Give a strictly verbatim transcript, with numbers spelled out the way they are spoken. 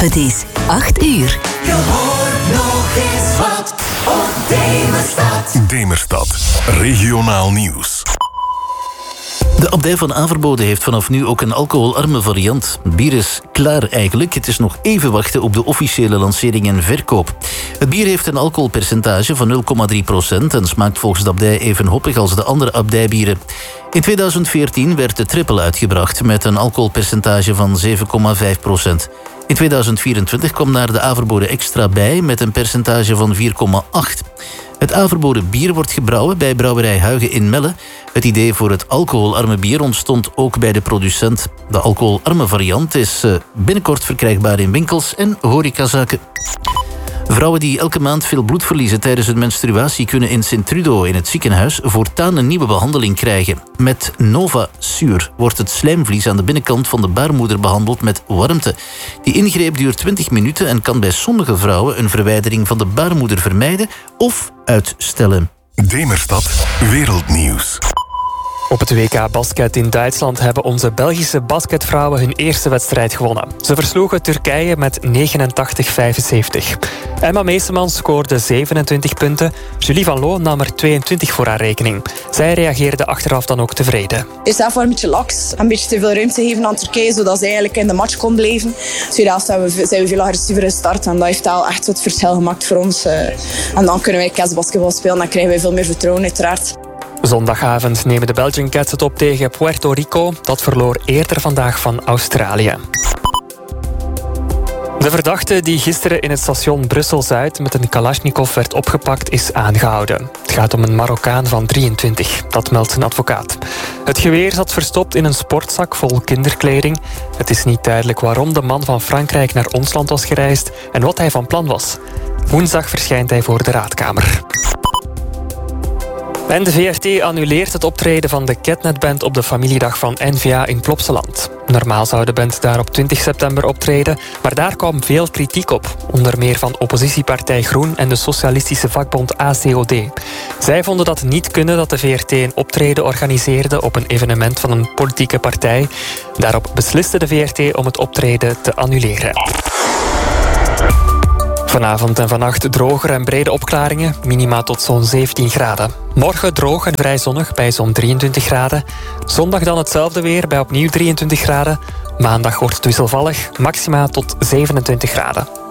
Het is acht uur. Je hoort nog eens wat op Demerstad. Demerstad, regionaal nieuws. De abdij van Averbode heeft vanaf nu ook een alcoholarme variant. Bier is klaar eigenlijk. Het is nog even wachten op de officiële lancering en verkoop. Het bier heeft een alcoholpercentage van nul komma drie procent en smaakt volgens de abdij even hoppig als de andere abdijbieren. In tweeduizend veertien werd de triple uitgebracht met een alcoholpercentage van zeven komma vijf procent. In tweeduizend vierentwintig kwam daar de Averbode Extra bij met een percentage van vier komma acht. Het Averbode bier wordt gebrouwen bij brouwerij Huygen in Melle. Het idee voor het alcoholarme bier ontstond ook bij de producent. De alcoholarme variant is binnenkort verkrijgbaar in winkels en horecazaken. Vrouwen die elke maand veel bloed verliezen tijdens hun menstruatie kunnen in Sint-Trudo in het ziekenhuis voortaan een nieuwe behandeling krijgen. Met Novasur wordt het slijmvlies aan de binnenkant van de baarmoeder behandeld met warmte. Die ingreep duurt twintig minuten en kan bij sommige vrouwen een verwijdering van de baarmoeder vermijden of uitstellen. Demerstad, wereldnieuws. Op het W K Basket in Duitsland hebben onze Belgische basketvrouwen hun eerste wedstrijd gewonnen. Ze versloegen Turkije met negenentachtig vijfenzeventig. Emma Meeseman scoorde zevenentwintig punten. Julie Van Loo nam er tweeëntwintig voor haar rekening. Zij reageerde achteraf dan ook tevreden. Eerst zelf een beetje laks, een beetje te veel ruimte geven aan Turkije, zodat ze eigenlijk in de match kon blijven. Tweede helft zijn we, zijn we veel agressiever gestart en dat heeft al echt het verschil gemaakt voor ons. En dan kunnen wij kerstbasketbal spelen en krijgen wij veel meer vertrouwen uiteraard. Zondagavond nemen de Belgian Cats het op tegen Puerto Rico. Dat verloor eerder vandaag van Australië. De verdachte die gisteren in het station Brussel-Zuid met een Kalashnikov werd opgepakt is aangehouden. Het gaat om een Marokkaan van drieëntwintig, dat meldt zijn advocaat. Het geweer zat verstopt in een sportzak vol kinderkleding. Het is niet duidelijk waarom de man van Frankrijk naar ons land was gereisd en wat hij van plan was. Woensdag verschijnt hij voor de raadkamer. En de V R T annuleert het optreden van de Ketnet-band op de familiedag van N V A in Plopsaland. Normaal zou de band daar op twintig september optreden, maar daar kwam veel kritiek op. Onder meer van oppositiepartij Groen en de socialistische vakbond A C O D. Zij vonden dat niet kunnen dat de V R T een optreden organiseerde op een evenement van een politieke partij. Daarop besliste de V R T om het optreden te annuleren. Vanavond en vannacht droger en brede opklaringen, minima tot zo'n zeventien graden. Morgen droog en vrij zonnig bij zo'n drieëntwintig graden. Zondag dan hetzelfde weer bij opnieuw drieëntwintig graden. Maandag wordt het wisselvallig, maxima tot zevenentwintig graden.